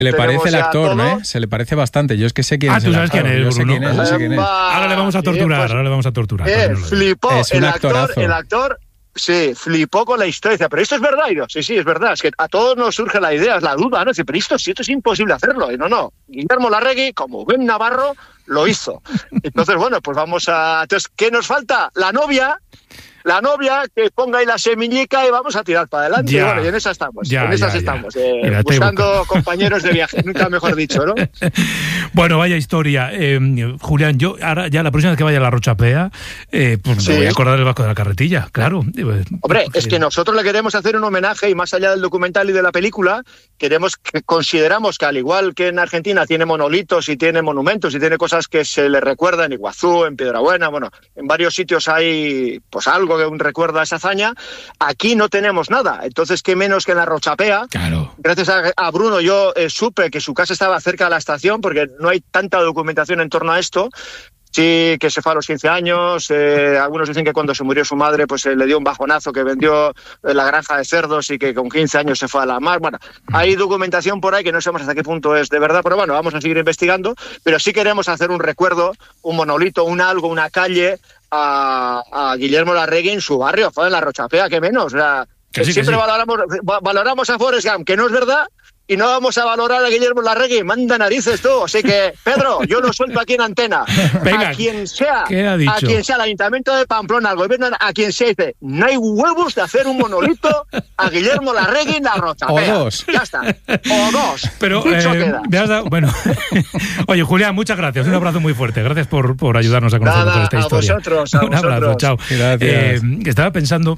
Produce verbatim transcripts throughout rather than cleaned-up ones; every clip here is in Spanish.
Se le parece el actor, ¿no? Se le parece bastante. Yo es que sé quién ah, es. Ah, tú sabes actor. quién es, Yo sé Bruno. quién es, yo sé quién es. Ahora le vamos a torturar, sí, pues, ahora le vamos a torturar. Eh, flipó, es un el actorazo. actor, el actor, sí, flipó con la historia. Dice, pero esto es verdad. Y yo, sí, sí, es verdad. Es que a todos nos surge la idea, es la duda, ¿no? Dice, pero esto, si esto es imposible hacerlo. Y no, no. Guillermo Larregui, como buen navarro, lo hizo. Entonces, bueno, pues vamos a... Entonces, ¿qué nos falta? La novia... La novia que ponga ahí la semillica y vamos a tirar para adelante. Ya, y bueno, y en esas estamos. Ya, en esas ya, estamos. Ya. Eh, Mira, buscando compañeros de viaje, nunca mejor dicho, ¿no? Bueno, vaya historia. Eh, Julián, yo ahora ya la próxima vez que vaya a la Rochapea, eh, pues sí. me voy a acordar del Vasco de la Carretilla, claro. Hombre, es que nosotros le queremos hacer un homenaje y más allá del documental y de la película, queremos que consideramos que al igual que en Argentina tiene monolitos y tiene monumentos y tiene cosas que se le recuerdan en Iguazú, en Piedrabuena, bueno, en varios sitios hay pues algo que un recuerda esa hazaña. Aquí no tenemos nada, entonces qué menos que en la Rochapea. Claro. Gracias a, a Bruno yo eh, supe que su casa estaba cerca de la estación porque no hay tanta documentación en torno a esto. Sí, que se fue a los quince años, eh, algunos dicen que cuando se murió su madre pues eh, le dio un bajonazo, que vendió eh, la granja de cerdos y que con quince años se fue a la mar. Bueno, hay documentación por ahí que no sabemos hasta qué punto es de verdad, pero bueno, vamos a seguir investigando, pero sí queremos hacer un recuerdo, un monolito, un algo, una calle a, a Guillermo Larregui en su barrio, joder, en la Rochapea, que menos, o sea, que sí, siempre que sí. valoramos, valoramos a Forrest Gump, que no es verdad, y no vamos a valorar a Guillermo Larregui, manda narices tú. Así que, Pedro, yo lo suelto aquí en antena. Venga, a quien sea, ¿qué ha dicho? a quien sea, el Ayuntamiento de Pamplona, al gobierno, a quien sea, dice, no hay huevos de hacer un monolito a Guillermo Larregui en la Rochapea. O dos. Ya está. O dos. Pero, Dicho eh, queda. me has dado, bueno, oye, Julián, muchas gracias. Un abrazo muy fuerte. Gracias por, por ayudarnos a conocer Nada, mejor esta a historia. vosotros, a Un abrazo, vosotros. chao. Gracias. Eh, estaba pensando,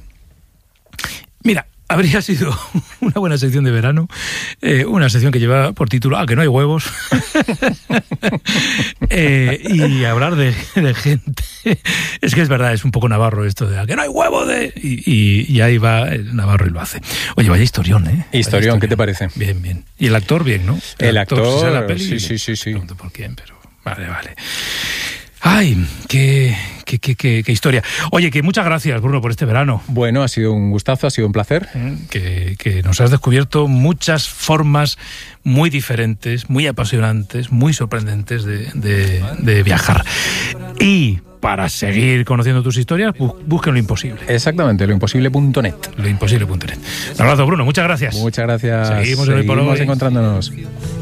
mira, habría sido una buena sección de verano, eh, una sección que lleva por título "Ah, que no hay huevos", eh, y hablar de, de gente. Es que es verdad, es un poco navarro esto de "Ah, que no hay huevos de", y, y, y ahí va el navarro y lo hace. Oye, vaya historión, ¿eh? Vaya Historión, ¿qué te parece? Bien, bien. Y el actor, bien, ¿no? El, el actor, actor si sale la peli, sí, sí, sí, sí. No pregunto por quién, pero vale, vale. Ay, qué, qué, qué, qué, qué historia. Oye, que muchas gracias, Bruno, por este verano. Bueno, ha sido un gustazo, ha sido un placer. Que, que nos has descubierto muchas formas muy diferentes, muy apasionantes, muy sorprendentes de, de, de viajar. Y para seguir conociendo tus historias, busquen Lo Imposible. Exactamente, loimposible punto net. Loimposible punto net. Un abrazo, Bruno, muchas gracias. Muchas gracias. Seguimos, Seguimos en el encontrándonos.